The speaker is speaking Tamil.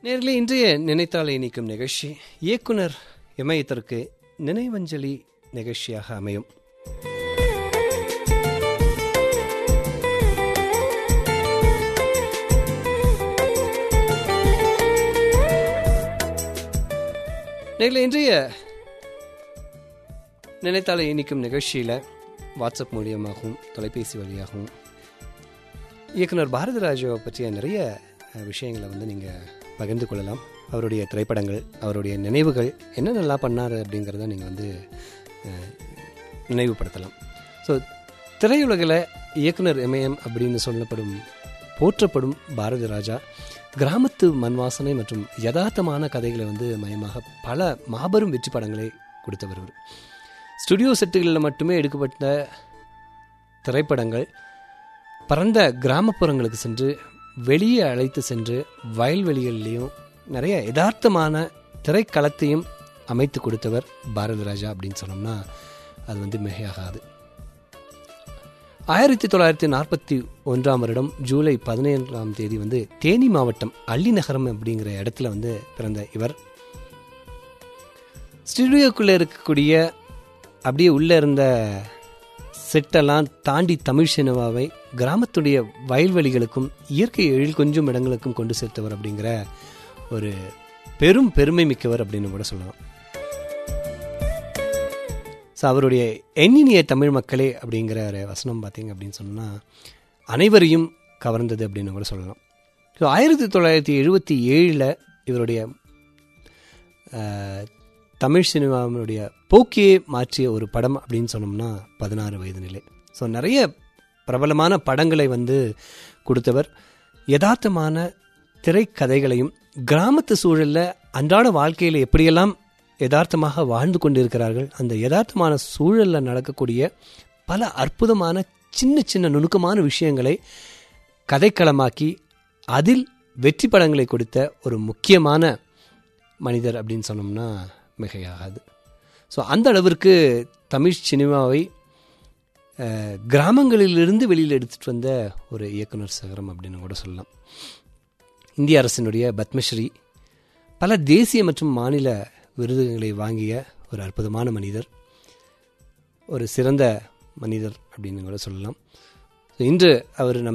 நேர்களே, இன்றைய நினைத்தாலே இனிக்கும் நிகழ்ச்சி இயக்குனர் இமயத்திற்கு நினைவஞ்சலி நிகழ்ச்சியாக அமையும். நேர்களே, இன்றைய நினைத்தாலே இனிக்கும் நிகழ்ச்சியில் வாட்ஸ்அப் மூலியமாகவும் தொலைபேசி வழியாகவும் இயக்குனர் பாரதிராஜாவை பற்றிய நிறைய விஷயங்களை நீங்கள் பகிர்ந்து கொள்ளலாம். அவருடைய திரைப்படங்கள், அவருடைய நினைவுகள், என்ன நல்லா பண்ணார் அப்படிங்கிறத நீங்கள் நினைவுபடுத்தலாம். ஸோ திரையுலகில் இயக்குனர் இமயம் அப்படின்னு சொல்லப்படும் போற்றப்படும் பாரதி ராஜா கிராமத்து மண்வாசனை மற்றும் யதார்த்தமான கதைகளை மையமாக பல மாபெரும் வெற்றி படங்களை கொடுத்தவர். ஸ்டுடியோ செட்டுகளில் மட்டுமே எடுக்கப்பட்ட திரைப்படங்கள் பரந்த கிராமப்புறங்களுக்கு சென்று வெளியே அழைத்து சென்று வயல்வெளிகளிலையும் நிறைய யதார்த்தமான திரைக்களத்தையும் அமைத்து கொடுத்தவர் பாரதி ராஜா அப்படின்னு சொன்னோம்னா அது மிகையாகாது. 1941 வருடம் ஜூலை 17ஆம் தேதி தேனி மாவட்டம் அள்ளிநகரம் அப்படிங்கிற இடத்துல பிறந்த இவர் ஸ்டுடியோக்குள்ளே இருக்கக்கூடிய அப்படியே உள்ளே இருந்த செட்டெல்லாம் தாண்டி தமிழ் சினிமாவை கிராமத்துடைய வயல்வெளிகளுக்கும் இயற்கை எழில் கொஞ்சம் இடங்களுக்கும் கொண்டு சேர்த்தவர் அப்படிங்கிற ஒரு பெரும் பெருமை மிக்கவர் அப்படின்னு கூட சொல்லலாம். ஸோ அவருடைய எண்ணினிய தமிழ் மக்களே அப்படிங்கிற ஒரு வசனம் பார்த்தீங்க அப்படின்னு சொன்னால் அனைவரையும் கவர்ந்தது அப்படின்னு கூட சொல்லலாம். ஸோ 1977 இவருடைய தமிழ் சினிமாவினுடைய போக்கியே மாற்றிய ஒரு படம் அப்படின்னு சொன்னோம்னா 16 வயது நிலை. ஸோ நிறைய பிரபலமான படங்களை கொடுத்தவர். யதார்த்தமான திரைக்கதைகளையும் கிராமத்து சூழலில் அன்றாட வாழ்க்கையில் எப்படியெல்லாம் யதார்த்தமாக வாழ்ந்து கொண்டிருக்கிறார்கள், அந்த யதார்த்தமான சூழலில் நடக்கக்கூடிய பல அற்புதமான சின்ன சின்ன நுணுக்கமான விஷயங்களை கதைக்களமாக்கி அதில் வெற்றி படங்களை கொடுத்த ஒரு முக்கியமான மனிதர் அப்படின்னு சொன்னோம்னா மிகையாகாது. ஸோ அந்த அளவிற்கு தமிழ் சினிமாவை கிராமங்களிலிருந்து வெளியில் எடுத்துகிட்டு வந்த ஒரு இயக்குனர் சகரம் அப்படின்னு கூட சொல்லலாம். இந்திய அரசினுடைய பத்மஸ்ரீ, பல தேசிய மற்றும் மாநில விருதுகளை வாங்கிய ஒரு அற்புதமான மனிதர், ஒரு சிறந்த மனிதர் அப்படின்னு கூட சொல்லலாம். இன்று அவர்